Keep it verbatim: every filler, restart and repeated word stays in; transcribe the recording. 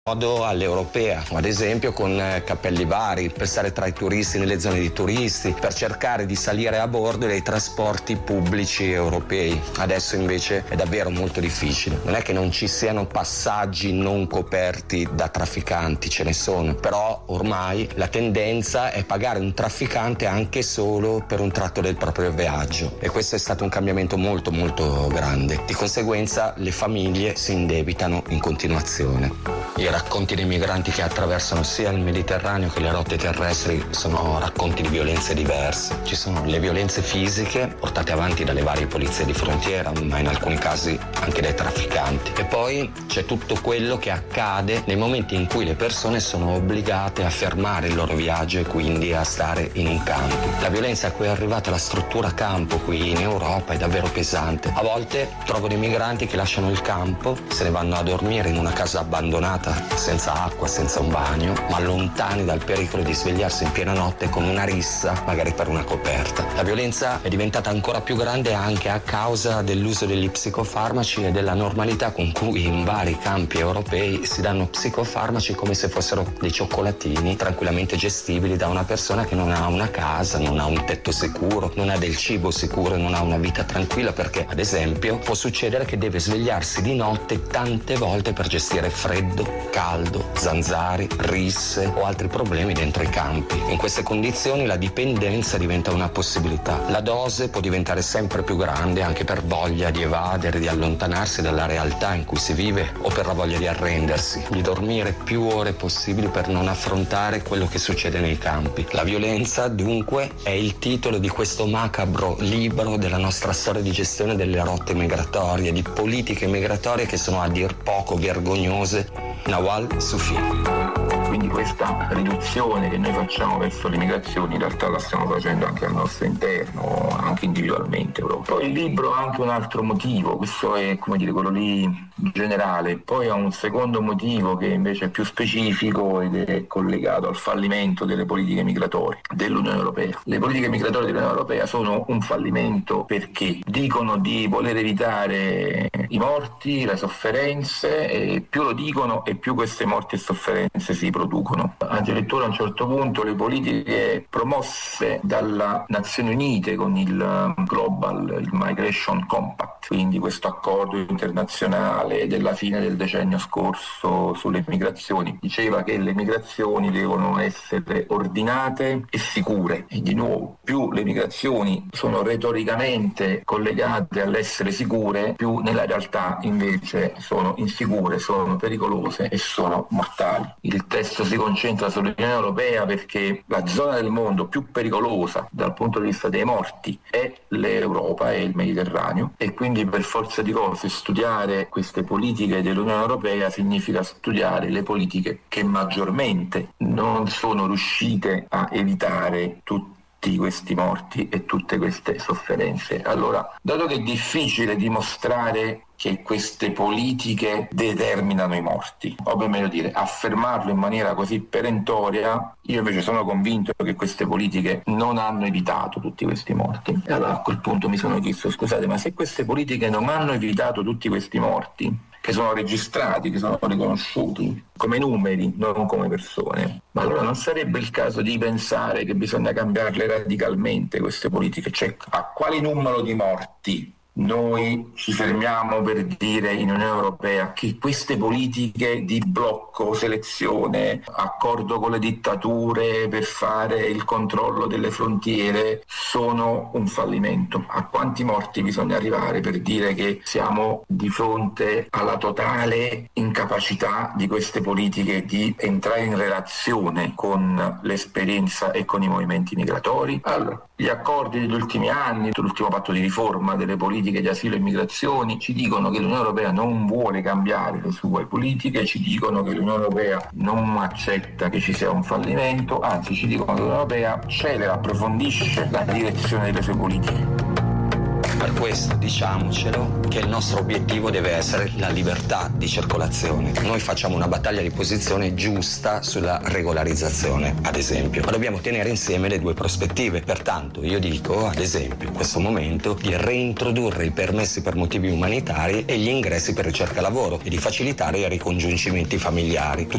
modo all'europea, ad esempio con cappelli vari, per stare tra i turisti nelle zone di turisti, per cercare di salire a bordo dei trasporti pubblici europei. Adesso invece è davvero molto difficile. Non è che non ci siano passaggi non coperti da trafficanti, ce ne sono, però ormai la tendenza è pagare un trafficante anche solo per un tratto del proprio viaggio, e questo è stato un cambiamento molto molto grande. Di conseguenza le famiglie si indebitano in continuazione. I racconti dei migranti che attraversano sia il Mediterraneo che le rotte terrestri sono racconti di violenze diverse. Ci sono le violenze fisiche portate avanti dalle varie polizie di frontiera, ma in alcuni casi anche dai trafficanti. E poi c'è tutto quello che accade nei momenti in cui le persone sono obbligate a fermare il loro viaggio e quindi a stare in un campo. La violenza a cui è arrivata la struttura campo qui in Europa è davvero pesante. A volte trovo dei migranti che lasciano il campo, se ne vanno a dormire in una casa abbandonata, senza acqua, senza un bagno, ma lontani dal pericolo di svegliarsi in piena notte con una rissa, magari per una coperta. La violenza è diventata ancora più grande anche a causa dell'uso degli psicofarmaci e della normalità con cui in vari campi europei si danno psicofarmaci come se fossero dei cioccolatini tranquillamente gestibili da una persona che non ha una casa, non ha un tetto sicuro, non ha del cibo sicuro e non ha una vita tranquilla, perché ad esempio può succedere che deve svegliarsi di notte tante volte per gestire freddo, caldo, zanzare, risse o altri problemi dentro i campi. In queste condizioni la dipendenza diventa una possibilità. La dose può diventare sempre più grande anche per voglia di evadere, di allontanarsi dalla realtà in cui si vive o per la voglia di arrendersi, di dormire più ore possibili per non affrontare quello che succede nei campi. La violenza, dunque, è il titolo di questo macabro libro della nostra storia di gestione delle rotte migratorie, di politiche migratorie che sono a dir poco vergognose. Nawal Soufi. Quindi questa riduzione che noi facciamo verso le migrazioni in realtà la stiamo facendo anche al nostro interno, anche individualmente proprio. Poi il libro ha anche un altro motivo, questo è, come dire, quello lì generale, poi ha un secondo motivo che invece è più specifico ed è collegato al fallimento delle politiche migratorie dell'Unione Europea. Le politiche migratorie dell'Unione Europea sono un fallimento perché dicono di voler evitare i morti, le sofferenze, e più lo dicono e più queste morti e sofferenze si producono. Addirittura a un certo punto le politiche promosse dalla Nazioni Unite con il Global il Migration Compact, quindi questo accordo internazionale della fine del decennio scorso sulle migrazioni, diceva che le migrazioni devono essere ordinate e sicure, e di nuovo più le migrazioni sono retoricamente collegate all'essere sicure, più nella realtà invece sono insicure, sono pericolose e sono mortali. Il testo si concentra sull'Unione Europea perché la zona del mondo più pericolosa dal punto di vista dei morti è l'Europa, è il Mediterraneo, e quindi per forza di cose studiare queste politiche dell'Unione Europea significa studiare le politiche che maggiormente non sono riuscite a evitare tutti questi morti e tutte queste sofferenze. Allora, dato che è difficile dimostrare che queste politiche determinano i morti, o per meglio dire, affermarlo in maniera così perentoria, io invece sono convinto che queste politiche non hanno evitato tutti questi morti. E allora a quel punto mi sono chiesto, scusate, ma se queste politiche non hanno evitato tutti questi morti, che sono registrati, che sono riconosciuti come numeri, non come persone, ma allora non sarebbe il caso di pensare che bisogna cambiarle radicalmente queste politiche? Cioè, a quale numero di morti noi ci fermiamo per dire in Unione Europea che queste politiche di blocco, selezione, accordo con le dittature per fare il controllo delle frontiere sono un fallimento? A quanti morti bisogna arrivare per dire che siamo di fronte alla totale incapacità di queste politiche di entrare in relazione con l'esperienza e con i movimenti migratori? Allora, gli accordi degli ultimi anni, l'ultimo patto di riforma delle politiche di asilo e migrazioni ci dicono che l'Unione Europea non vuole cambiare le sue politiche, ci dicono che l'Unione Europea non accetta che ci sia un fallimento, anzi ci dicono che l'Unione Europea celera, approfondisce la direzione delle sue politiche. Per questo diciamocelo che il nostro obiettivo deve essere la libertà di circolazione. Noi facciamo una battaglia di posizione giusta sulla regolarizzazione, ad esempio, ma dobbiamo tenere insieme le due prospettive. Pertanto io dico, ad esempio, in questo momento di reintrodurre i permessi per motivi umanitari e gli ingressi per ricerca lavoro e di facilitare i ricongiungimenti familiari.